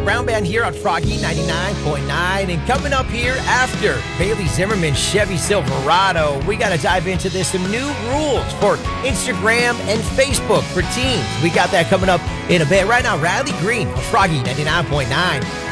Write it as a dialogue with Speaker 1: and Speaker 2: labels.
Speaker 1: Brown Band here on Froggy 99.9. And coming up here after Bailey Zimmerman Chevy Silverado, we got to dive into this. Some new rules for Instagram and Facebook for teens. We got that coming up in a bit. Right now, Riley Green of Froggy 99.9.